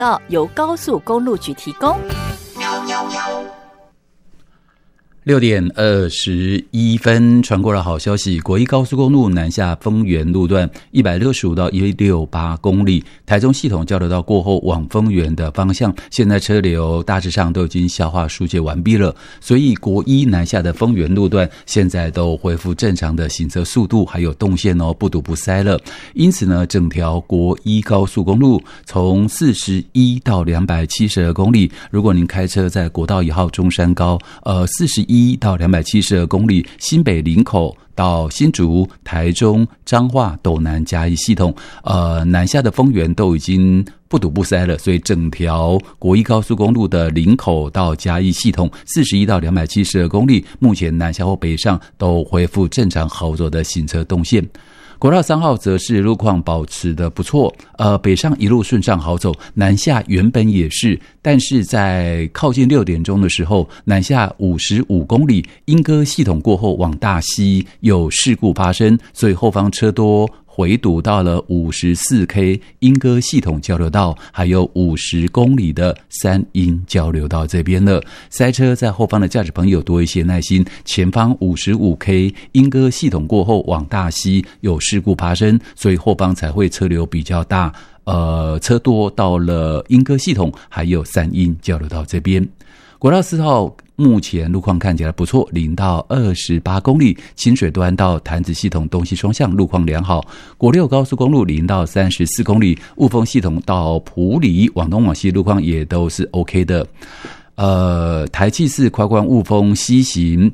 告由高速公路局提供。 6点21分，传过了好消息，国一高速公路南下丰原路段165到168公里，台中系统交流道过后往丰原的方向，现在车流大致上都已经消化疏解完毕了，所以国一南下的丰原路段现在都恢复正常的行车速度还有动线不堵不塞了。因此呢，整条国一高速公路从41到272公里，如果您开车在国道1号中山高41到272公里，新北林口到新竹、台中、彰化、斗南、嘉义系统南下的丰原都已经不堵不塞了，所以整条国一高速公路的林口到嘉义系统41到272公里，目前南下或北上都恢复正常好走的行车动线。国道3号则是路况保持得不错，北上一路顺畅好走，南下原本也是，但是在靠近6点钟的时候，南下55公里，莺歌系统过后往大溪有事故发生，所以后方车多回堵到了54K 莺歌系统交流道，还有50公里的三莺交流道这边了。塞车在后方的驾驶朋友多一些耐心，前方55K 莺歌系统过后往大溪有事故发生，所以后方才会车流比较大，车多到了莺歌系统还有三莺交流道这边。国道4号目前路况看起来不错，0到28公里，清水端到潭子系统东西双向路况良好。国6高速公路0到34公里，雾峰系统到埔里往东往西路况也都是 OK 的。台七4快关雾峰西行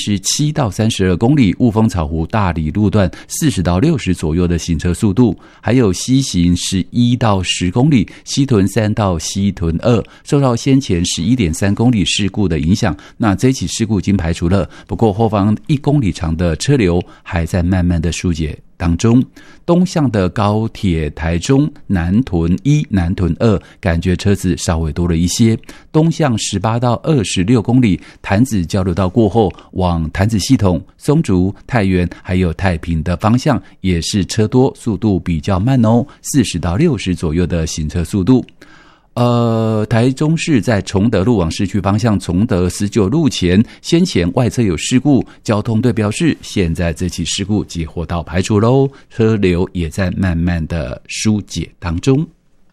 37到32公里，雾峰草湖大里路段40到60左右的行车速度，还有西行11到10公里，西屯3到西屯2，受到先前11.3公里事故的影响，那这起事故已经排除了，不过后方1公里长的车流还在慢慢的疏解当中。东向的高铁台中南屯1、南屯2，感觉车子稍微多了一些。东向18到26公里，潭子交流道过后，往潭子系统、松竹、太原还有太平的方向也是车多，速度比较慢，40到60左右的行车速度。台中市在崇德路往市区方向，崇德19路前先前外侧有事故，交通队表示现在这起事故结火道排除咯，车流也在慢慢的疏解当中。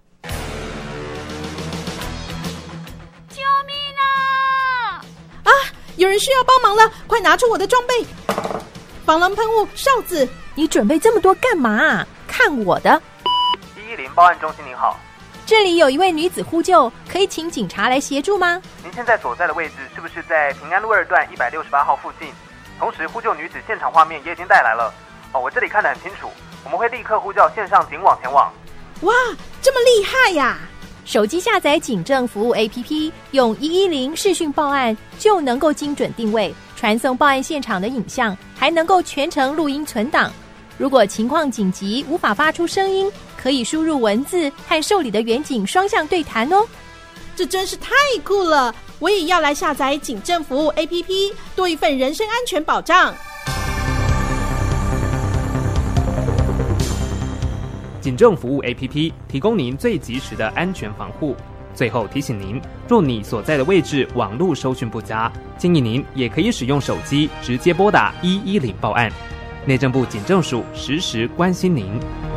救命啊！有人需要帮忙了，快拿出我的装备，防狼喷雾、哨子。 你准备这么多干嘛？看我的。 110报案中心您好， 这里有一位女子呼救，可以请警察来协助吗？ 您现在所在的位置是不是在平安路2段168号附近？同时呼救女子现场画面也已经带来了。我这里看得很清楚，我们会立刻呼叫线上警网前往。 哇，这么厉害呀！ 手机下载警政服务 APP， 用110视讯报案就能够精准定位，传送报案现场的影像，还能够全程录音存档。如果情况紧急无法发出声音，可以输入文字和受理的员警双向对谈哦。 这真是太酷了，我也要来下载警政服务 APP， 多一份人身安全保障。 警政服务 APP 提供您最及时的安全防护。最后提醒您，若你所在的位置网络收讯不佳，建议您也可以使用手机直接拨打110报案。内政部警政署时时关心您。